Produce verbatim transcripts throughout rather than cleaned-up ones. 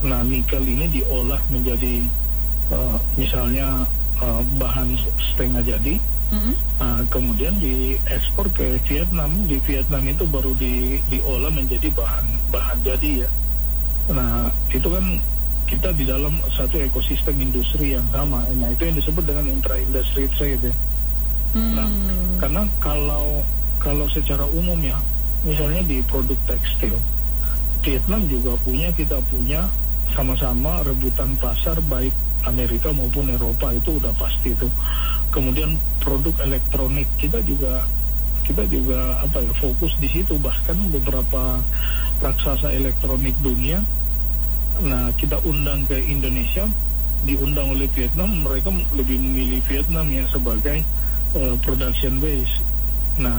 Nah, nikel ini diolah menjadi uh, misalnya uh, bahan setengah jadi, mm-hmm. uh, kemudian diekspor ke Vietnam. Di Vietnam itu baru di, diolah menjadi bahan bahan jadi ya. Nah, itu kan kita di dalam satu ekosistem industri yang sama. Nah, itu yang disebut dengan intra-industry trade ya. Hmm. Nah, karena kalau kalau secara umum ya, misalnya di produk tekstil, Vietnam juga punya, kita punya, sama-sama rebutan pasar baik Amerika maupun Eropa, itu udah pasti itu. Kemudian produk elektronik kita juga kita juga apa ya fokus di situ, bahkan beberapa raksasa elektronik dunia. Nah, kita undang ke Indonesia, diundang oleh Vietnam, mereka lebih memilih Vietnam ya sebagai uh, production base. Nah,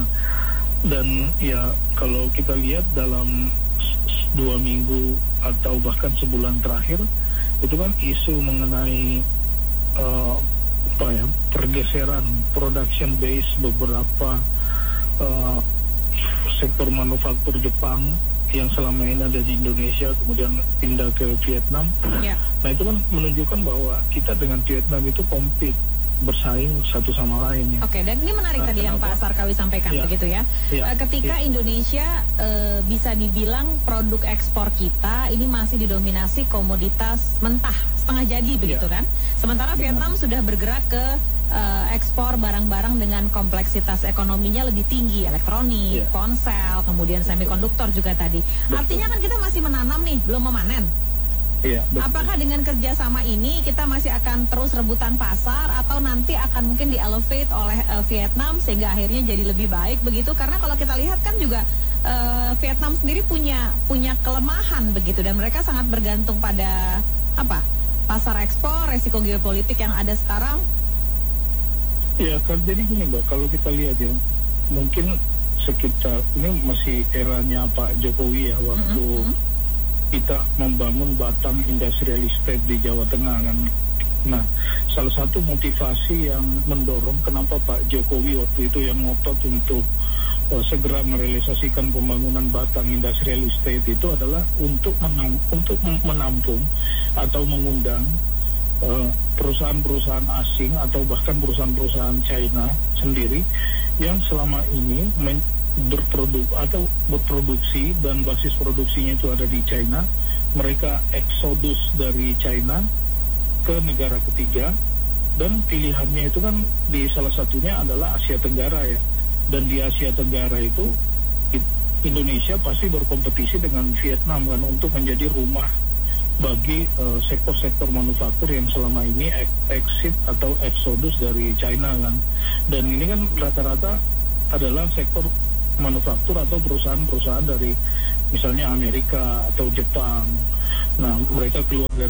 dan ya kalau kita lihat dalam dua minggu atau bahkan sebulan terakhir, itu kan isu mengenai uh, apa ya pergeseran production base beberapa uh, sektor manufaktur Jepang yang selama ini ada di Indonesia kemudian pindah ke Vietnam. Yeah. Nah, itu kan menunjukkan bahwa kita dengan Vietnam itu compete, bersaing satu sama lain ya. Oke, okay, dan ini menarik nah, tadi kenapa? Yang Pak Sarkawi sampaikan ya. Begitu ya. Ya. Ketika ya. Indonesia e, bisa dibilang produk ekspor kita ini masih didominasi komoditas mentah setengah jadi begitu ya. Kan. Sementara benar. Vietnam sudah bergerak ke uh, ekspor barang-barang dengan kompleksitas ekonominya lebih tinggi, elektronik, yeah. ponsel, kemudian semikonduktor juga tadi. Betul. Artinya kan kita masih menanam nih, belum memanen. Yeah, apakah dengan kerjasama ini kita masih akan terus rebutan pasar atau nanti akan mungkin di-elevate oleh uh, Vietnam sehingga akhirnya jadi lebih baik begitu? Karena kalau kita lihat kan juga uh, Vietnam sendiri punya punya kelemahan begitu dan mereka sangat bergantung pada apa? Pasar ekspor, resiko geopolitik yang ada sekarang. Ya, kan jadi gini Mbak, kalau kita lihat ya, mungkin sekitar ini masih eranya Pak Jokowi ya, waktu mm-hmm. kita membangun Batang Industrial Estate di Jawa Tengah kan. Nah, salah satu motivasi yang mendorong kenapa Pak Jokowi waktu itu yang ngotot untuk uh, segera merealisasikan pembangunan Batang Industrial Estate itu adalah untuk menam, untuk menampung atau mengundang uh, perusahaan-perusahaan asing atau bahkan perusahaan-perusahaan China sendiri yang selama ini men- berproduk atau berproduksi dan basis produksinya itu ada di China. Mereka eksodus dari China ke negara ketiga dan pilihannya itu kan di salah satunya adalah Asia Tenggara ya. Dan di Asia Tenggara itu Indonesia pasti berkompetisi dengan Vietnam kan untuk menjadi rumah bagi uh, sektor-sektor manufaktur yang selama ini exit atau eksodus dari China kan. Dan ini kan rata-rata adalah sektor manufaktur atau perusahaan-perusahaan dari misalnya Amerika atau Jepang. Nah, mereka keluar dari